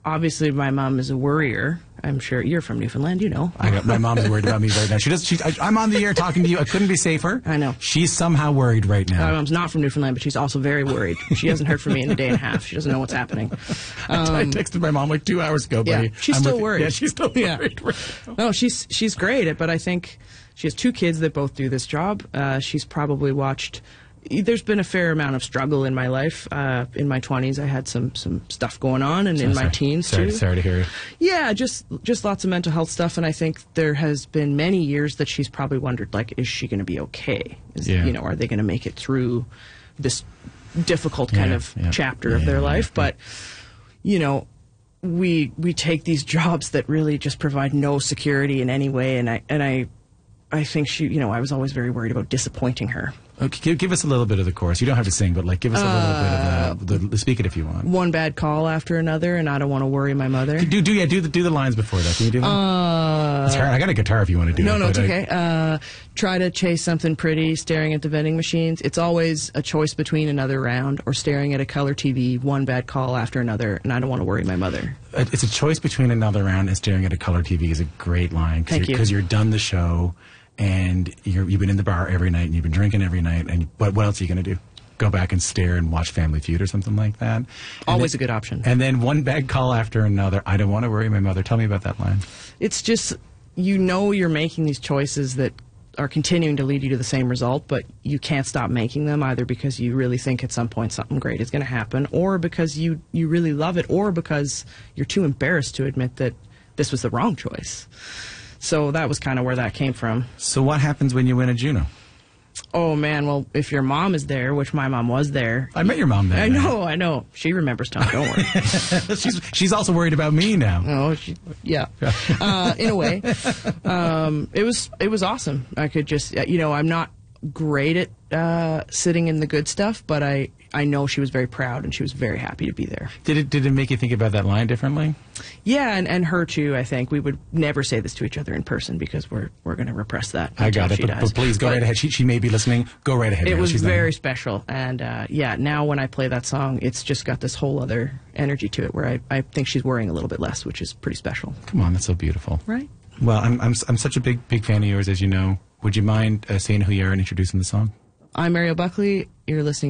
obviously my mom is a worrier. I'm sure you're from Newfoundland, you know. My mom's worried about me right now. I'm on the air talking to you. I couldn't be safer. I know. She's somehow worried right now. My mom's not from Newfoundland, but she's also very worried. She hasn't heard from me in a day and a half. She doesn't know what's happening. I texted my mom like 2 hours ago, buddy. Yeah, she's still worried. Yeah, she's still worried. Right now. No, she's great, but I think she has 2 kids that both do this job. She's probably watched... There's been a fair amount of struggle in my life. In my 20s, I had some stuff going on, and in my teens too. Sorry to hear you. Yeah, just lots of mental health stuff, and I think there has been many years that she's probably wondered, like, is she going to be okay? You know, are they going to make it through this difficult kind of chapter of their life? But you know, we take these jobs that really just provide no security in any way, and I think she, you know, I was always very worried about disappointing her. Okay, give us a little bit of the chorus. You don't have to sing, but like give us a little bit of the speak it if you want. One bad call after another, and I don't want to worry my mother. Do the lines before that. Can you do them? It's hard. I got a guitar if you want to do it. No, it's okay. Try to chase something pretty, staring at the vending machines. It's always a choice between another round or staring at a color TV. One bad call after another, and I don't want to worry my mother. It's a choice between another round and staring at a color TV is a great line. Thank you. Because you're done the show. And you've been in the bar every night, and you've been drinking every night, and what else are you going to do? Go back and stare and watch Family Feud or something like that? Always a good option. And then one bad call after another. I don't want to worry my mother. Tell me about that line. It's just, you know, you're making these choices that are continuing to lead you to the same result, but you can't stop making them, either because you really think at some point something great is going to happen, or because you really love it, or because you're too embarrassed to admit that this was the wrong choice. So that was kind of where that came from. So what happens when you win a Juno? Oh, man, well, if your mom is there, which my mom was there. I met your mom there. I know. She remembers Tom, don't worry. She's also worried about me now. Oh, yeah. In a way. It was awesome. I could just, you know, I'm not great at sitting in the good stuff, but I know she was very proud and she was very happy to be there. Did it make you think about that line differently? Yeah, and her too, I think. We would never say this to each other in person because we're going to repress that. I got it, but please go right ahead. She may be listening. Go right ahead. It was very special, and yeah, now when I play that song, it's just got this whole other energy to it where I think she's worrying a little bit less, which is pretty special. Come on, that's so beautiful. Right? Well, I'm such a big fan of yours, as you know. Would you mind saying who you are and introducing the song? I'm Mariel Buckley. You're listening